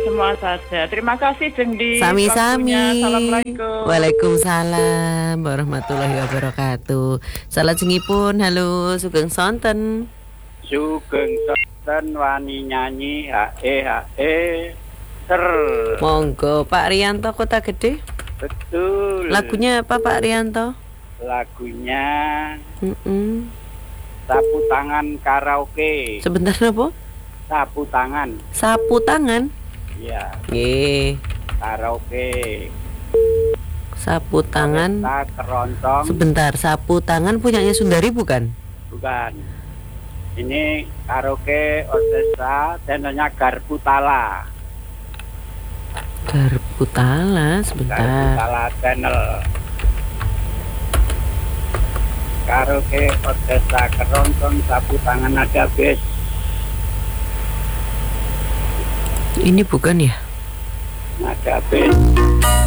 semua saja. Terima kasih Jengdi. Sami-sami. Assalamualaikum. Waalaikumsalam warahmatullahi wabarakatuh. Salat sengipun, halo Sugeng Sonten. Sugeng Sonten wani nyanyi hae ser. Monggo Pak Rianto Kota Gede. Betul. Lagunya apa Pak Rianto? Lagunya Sapu Tangan Karaoke. Sebentar apa? Sapu Tangan. Sapu tangan. Iya. Nggih. Karaoke. Sapu tangan. Orkestra Keroncong. Sebentar, sapu tangan punyanya Sundari bukan? Bukan. Ini karaoke orkestra channelnya Garputala. Garputala, sebentar. Garputala channel. Karaoke orkestra Keroncong Sapu Tangan Nada Bes. Ini bukan ya? Nada Bes.